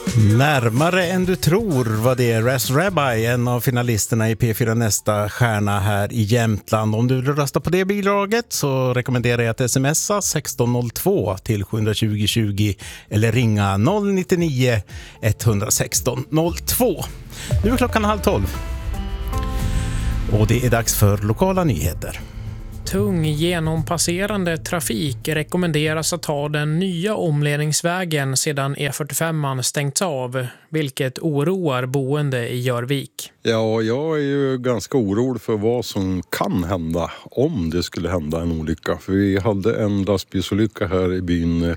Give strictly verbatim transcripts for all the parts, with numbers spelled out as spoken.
Närmare än du tror var det Ras Rabbi, en av finalisterna i P fyra Nästa stjärna här i Jämtland. Om du vill rösta på det bidraget så rekommenderar jag att smsa sexton noll två till sjuhundratjugo tjugo eller ringa noll nio nio ett ett sex noll två. Nu är klockan halv tolv och det är dags för lokala nyheter. Tung genompasserande trafik rekommenderas att ta den nya omledningsvägen sedan E fyrtiofem stängts av, vilket oroar boende i Jörvik. Ja, jag är ju ganska orolig för vad som kan hända om det skulle hända en olycka. För vi hade en lastbilsolycka här i byn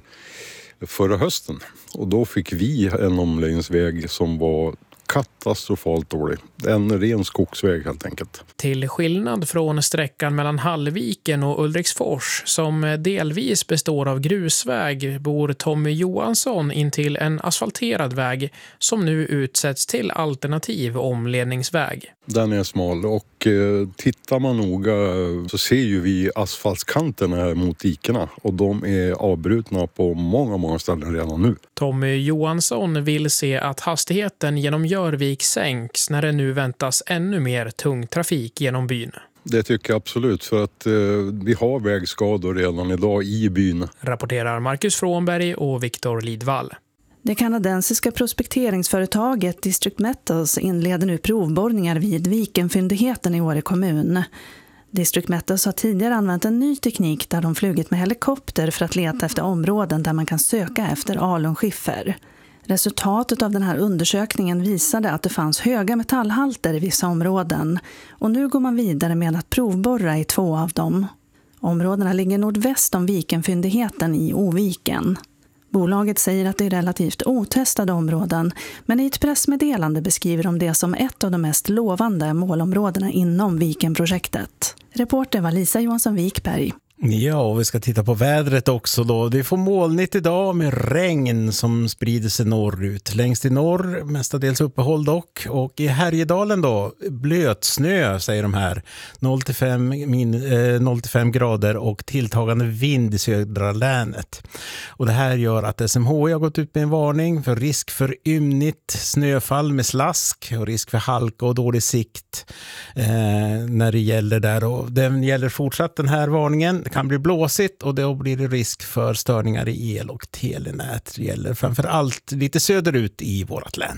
förra hösten och då fick vi en omledningsväg som var katastrofalt dålig. En ren skogsväg helt enkelt. Till skillnad från sträckan mellan Hallviken och Ulriksfors som delvis består av grusväg bor Tommy Johansson in till en asfalterad väg som nu utsätts till alternativ omledningsväg. Den är smal och eh, tittar man noga så ser ju vi asfaltskanterna här mot dikerna och de är avbrutna på många, många ställen redan nu. Tommy Johansson vill se att hastigheten genom Jörvik sänks när det nu väntas ännu mer tung trafik genom byn. Det tycker jag absolut, för att eh, vi har vägskador redan idag i byn. Rapporterar Marcus Frånberg och Viktor Lidvall. Det kanadensiska prospekteringsföretaget District Metals inleder nu provborrningar vid Vikenfyndigheten i Åre kommun. District Metals har tidigare använt en ny teknik där de flugit med helikopter för att leta efter områden där man kan söka efter alunskiffer. Resultatet av den här undersökningen visade att det fanns höga metallhalter i vissa områden och nu går man vidare med att provborra i två av dem. Områdena ligger nordväst om Vikenfyndigheten i Oviken. Bolaget säger att det är relativt otestade områden, men i ett pressmeddelande beskriver de det som ett av de mest lovande målområdena inom Vikenprojektet. Reporter var Lisa Johansson Wikberg. Ja, och vi ska titta på vädret också då. Det får molnigt idag med regn som sprider sig norrut. Längst i norr, mestadels uppehåll dock. Och i Härjedalen då, blötsnö säger de här. noll till fem, min, eh, noll till fem grader och tilltagande vind i södra länet. Och det här gör att S M H I har gått ut med en varning för risk för ymnigt snöfall med slask och risk för halka och dålig sikt eh, när det gäller där. Och den gäller fortsatt den här varningen. Kan bli blåsigt och då blir det risk för störningar i el- och telenät. Det gäller framför allt lite söderut i vårt län.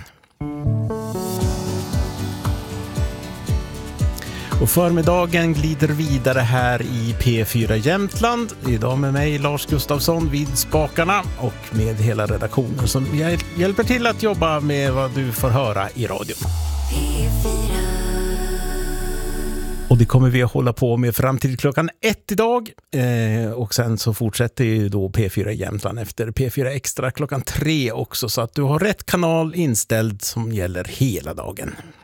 Och förmiddagen glider vidare här i P fyra Jämtland. Idag med mig Lars Gustafsson vid spakarna och med hela redaktionen som hjälper till att jobba med vad du får höra i radion. P fyra. Och det kommer vi att hålla på med fram till klockan ett idag. Eh, och sen så fortsätter ju då P fyra Jämtland efter P fyra Extra klockan tre också. Så att du har rätt kanal inställd som gäller hela dagen.